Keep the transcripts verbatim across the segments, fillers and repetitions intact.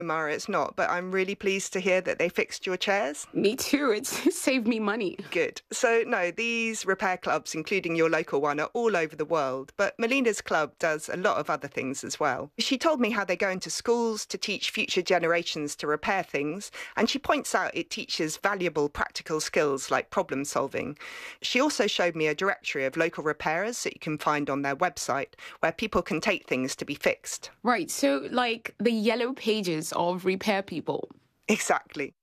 Mara, it's not, but I'm really pleased to hear that they fixed your chairs. Me too. It's saved me money. Good. So, no, these repair clubs, including your local one, are all over the world, but Melina's club does a lot of other things as well. She told me how they go into schools to teach future generations to repair things, and she points out it teaches valuable practical skills like problem solving. She also showed me a directory of local repairers that you can find on their website, where people can take things to be fixed. Right, so like the yellow pages of repair people. Exactly.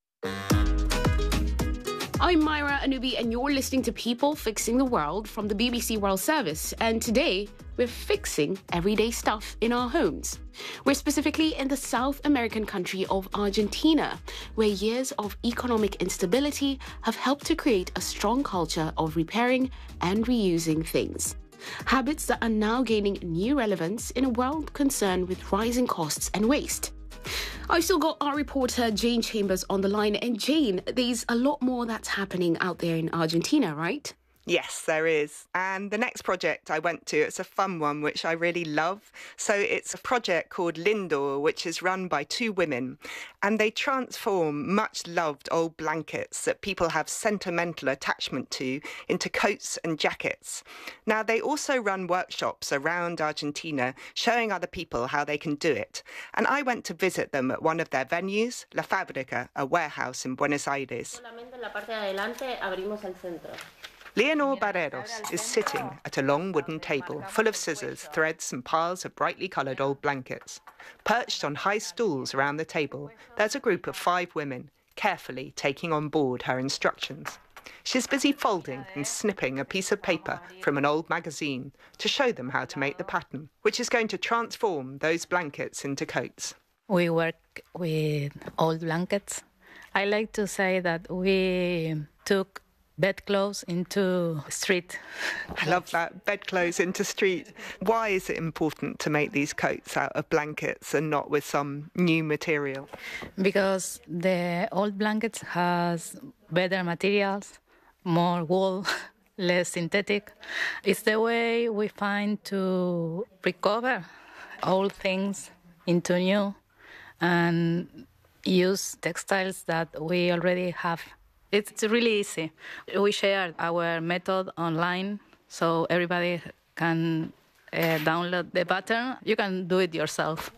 I'm Myra Anubi, and you're listening to People Fixing the World from the B B C World Service. And today, we're fixing everyday stuff in our homes. We're specifically in the South American country of Argentina, where years of economic instability have helped to create a strong culture of repairing and reusing things. Habits that are now gaining new relevance in a world concerned with rising costs and waste. I've still got our reporter Jane Chambers on the line. And Jane, there's a lot more that's happening out there in Argentina, right? Yes, there is. And the next project I went to, it's a fun one, which I really love. So it's a project called Lindor, which is run by two women. And they transform much loved old blankets that people have sentimental attachment to into coats and jackets. Now, they also run workshops around Argentina, showing other people how they can do it. And I went to visit them at one of their venues, La Fábrica, a warehouse in Buenos Aires. Leonor Barreros is sitting at a long wooden table full of scissors, threads and piles of brightly coloured old blankets. Perched on high stools around the table, there's a group of five women, carefully taking on board her instructions. She's busy folding and snipping a piece of paper from an old magazine to show them how to make the pattern, which is going to transform those blankets into coats. We work with old blankets. I like to say that we took bedclothes into street. I love that, bedclothes into street. Why is it important to make these coats out of blankets and not with some new material? Because the old blankets has better materials, more wool, less synthetic. It's the way we find to recover old things into new and use textiles that we already have. It's really easy. We share our method online, so everybody can uh, download the pattern. You can do it yourself.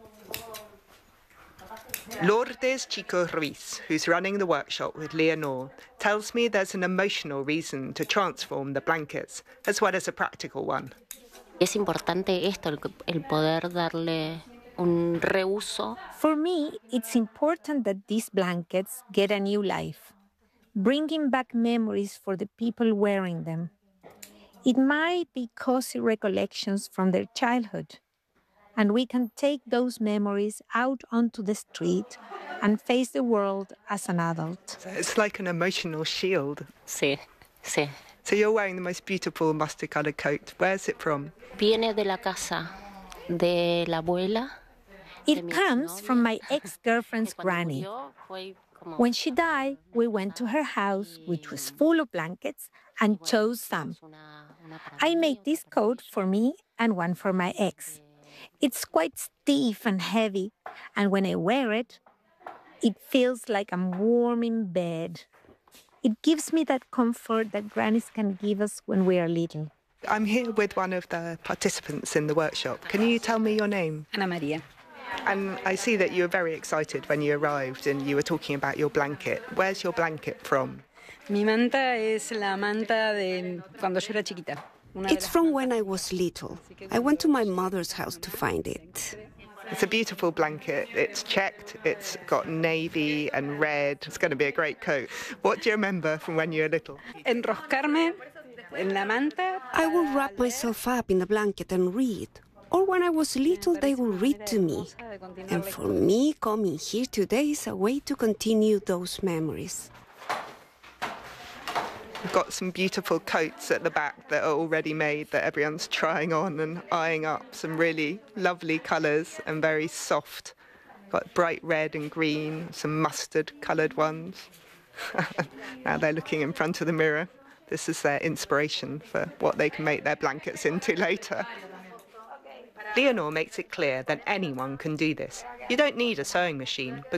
Lourdes Chico Ruiz, who's running the workshop with Leonor, tells me there's an emotional reason to transform the blankets, as well as a practical one. Es importante esto, el poder darle un reuso. For me, it's important that these blankets get a new life, bringing back memories for the people wearing them. It might be cozy recollections from their childhood, and we can take those memories out onto the street and face the world as an adult. So it's like an emotional shield. Sí, sí. So you're wearing the most beautiful mustard-coloured coat. Where's it from? Viene de la casa de la abuela. It comes from my ex-girlfriend's granny. When she died, we went to her house, which was full of blankets, and chose some. I made this coat for me and one for my ex. It's quite stiff and heavy, and when I wear it, it feels like I'm warm in bed. It gives me that comfort that grannies can give us when we are little. I'm here with one of the participants in the workshop. Can you tell me your name? Ana María. And I see that you were very excited when you arrived and you were talking about your blanket. Where's your blanket from? Mi manta es la manta de cuando yo era chiquita. It's from when I was little. I went to my mother's house to find it. It's a beautiful blanket. It's checked. It's got navy and red. It's going to be a great coat. What do you remember from when you were little? Enroscarme en la manta. I would wrap myself up in the blanket and read. Or when I was little, they would read to me. And for me, coming here today is a way to continue those memories. We've got some beautiful coats at the back that are already made that everyone's trying on and eyeing up. Some really lovely colours and very soft. Got bright red and green, some mustard-coloured ones. Now they're looking in front of the mirror. This is their inspiration for what they can make their blankets into later. Leonor makes it clear that anyone can do this. You don't need a sewing machine